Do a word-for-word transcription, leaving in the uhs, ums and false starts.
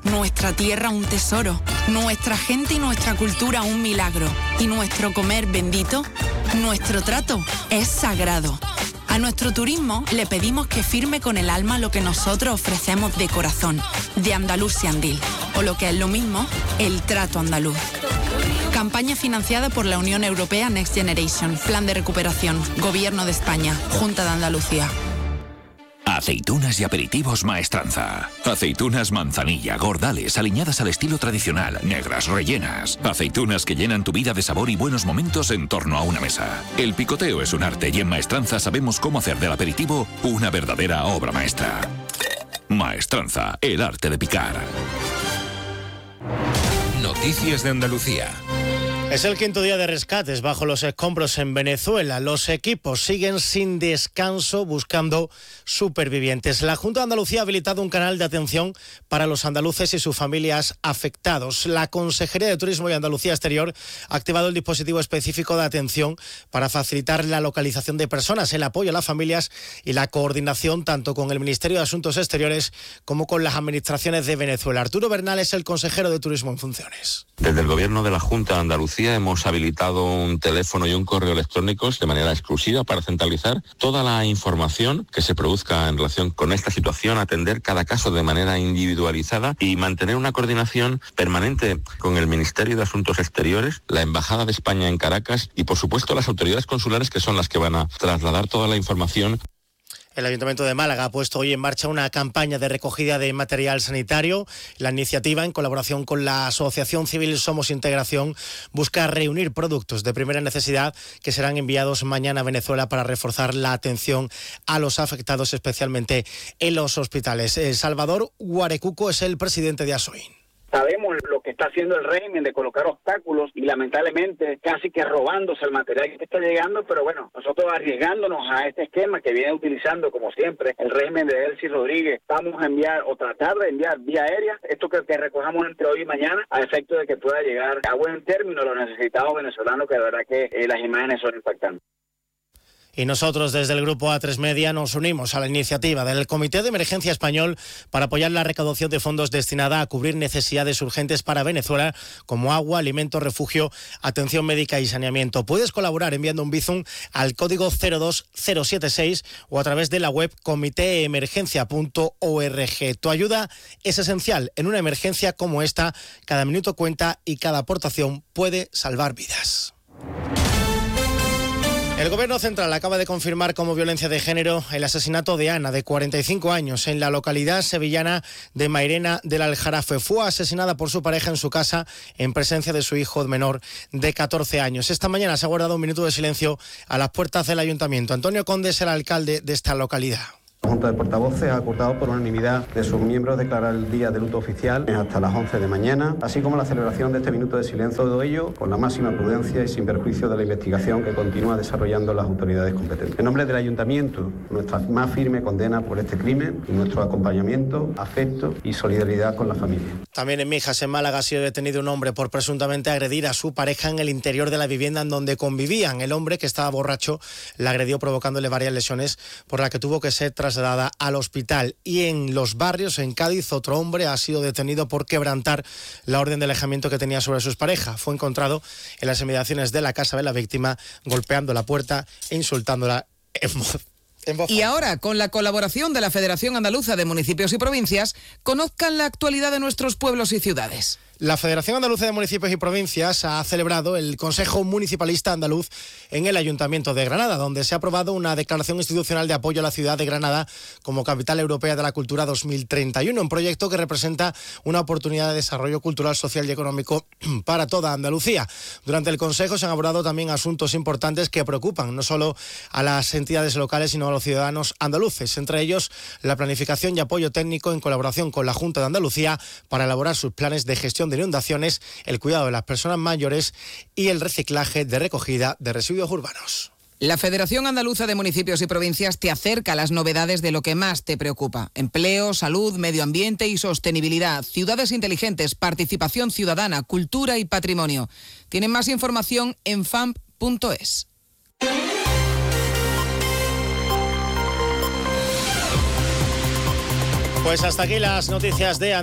nuestra tierra un tesoro, nuestra gente y nuestra cultura un milagro, y nuestro comer bendito, nuestro trato es sagrado. A nuestro turismo le pedimos que firme con el alma lo que nosotros ofrecemos de corazón, de Andalusian Deal, o lo que es lo mismo, el trato andaluz. Campaña financiada por la Unión Europea Next Generation, Plan de Recuperación, Gobierno de España, Junta de Andalucía. Aceitunas y aperitivos Maestranza. Aceitunas manzanilla, gordales, aliñadas al estilo tradicional, negras, rellenas. Aceitunas que llenan tu vida de sabor y buenos momentos en torno a una mesa. El picoteo es un arte y en Maestranza sabemos cómo hacer del aperitivo una verdadera obra maestra. Maestranza, el arte de picar. Noticias de Andalucía. Es el quinto día de rescates bajo los escombros en Venezuela. Los equipos siguen sin descanso buscando supervivientes. La Junta de Andalucía ha habilitado un canal de atención para los andaluces y sus familias afectados. La Consejería de Turismo y Andalucía Exterior ha activado el dispositivo específico de atención para facilitar la localización de personas, el apoyo a las familias y la coordinación tanto con el Ministerio de Asuntos Exteriores como con las administraciones de Venezuela. Arturo Bernal es el consejero de Turismo en funciones. Desde el Gobierno de la Junta de Andalucía hemos habilitado un teléfono y un correo electrónicos de manera exclusiva para centralizar toda la información que se produzca en relación con esta situación, atender cada caso de manera individualizada y mantener una coordinación permanente con el Ministerio de Asuntos Exteriores, la Embajada de España en Caracas y, por supuesto, las autoridades consulares, que son las que van a trasladar toda la información. El Ayuntamiento de Málaga ha puesto hoy en marcha una campaña de recogida de material sanitario. La iniciativa, en colaboración con la Asociación Civil Somos Integración, busca reunir productos de primera necesidad que serán enviados mañana a Venezuela para reforzar la atención a los afectados, especialmente en los hospitales. El Salvador Guarecuco es el presidente de ASOIN. Sabemos lo que está haciendo el régimen de colocar obstáculos y lamentablemente casi que robándose el material que está llegando, pero bueno, nosotros arriesgándonos a este esquema que viene utilizando como siempre el régimen de Delcy Rodríguez, vamos a enviar o tratar de enviar vía aérea esto que, que recojamos entre hoy y mañana a efecto de que pueda llegar a buen término los necesitados venezolanos, que de verdad que eh, las imágenes son impactantes. Y nosotros desde el Grupo A tres Media nos unimos a la iniciativa del Comité de Emergencia Español para apoyar la recaudación de fondos destinada a cubrir necesidades urgentes para Venezuela, como agua, alimentos, refugio, atención médica y saneamiento. Puedes colaborar enviando un Bizum al código cero dos cero siete seis o a través de la web comité emergencia punto org. Tu ayuda es esencial en una emergencia como esta. Cada minuto cuenta y cada aportación puede salvar vidas. El Gobierno Central acaba de confirmar como violencia de género el asesinato de Ana, de cuarenta y cinco años, en la localidad sevillana de Mairena del Aljarafe. Fue asesinada por su pareja en su casa en presencia de su hijo menor de catorce años. Esta mañana se ha guardado un minuto de silencio a las puertas del Ayuntamiento. Antonio Conde es el alcalde de esta localidad. La Junta de Portavoces ha acordado por unanimidad de sus miembros declarar el día de luto oficial hasta las once de mañana, así como la celebración de este minuto de silencio, todo ello con la máxima prudencia y sin perjuicio de la investigación que continúa desarrollando las autoridades competentes. En nombre del Ayuntamiento, nuestra más firme condena por este crimen y nuestro acompañamiento, afecto y solidaridad con la familia. También en Mijas, en Málaga, ha sido detenido un hombre por presuntamente agredir a su pareja en el interior de la vivienda en donde convivían. El hombre, que estaba borracho, la agredió provocándole varias lesiones, por la que tuvo que ser trasladado trasladada al hospital. Y en Los Barrios, en Cádiz, otro hombre ha sido detenido por quebrantar la orden de alejamiento que tenía sobre sus parejas. Fue encontrado en las inmediaciones de la casa de la víctima, golpeando la puerta e insultándola en voz. Y ahora, con la colaboración de la Federación Andaluza de Municipios y Provincias, conozcan la actualidad de nuestros pueblos y ciudades. La Federación Andaluza de Municipios y Provincias ha celebrado el Consejo Municipalista Andaluz en el Ayuntamiento de Granada, donde se ha aprobado una declaración institucional de apoyo a la ciudad de Granada como Capital Europea de la Cultura dos mil treinta y uno, un proyecto que representa una oportunidad de desarrollo cultural, social y económico para toda Andalucía. Durante el Consejo se han abordado también asuntos importantes que preocupan no solo a las entidades locales, sino a los ciudadanos andaluces, entre ellos la planificación y apoyo técnico en colaboración con la Junta de Andalucía para elaborar sus planes de gestión de inundaciones, el cuidado de las personas mayores y el reciclaje de recogida de residuos urbanos. La Federación Andaluza de Municipios y Provincias te acerca a las novedades de lo que más te preocupa. Empleo, salud, medio ambiente y sostenibilidad, ciudades inteligentes, participación ciudadana, cultura y patrimonio. Tienen más información en f a m p punto es. Pues hasta aquí las noticias de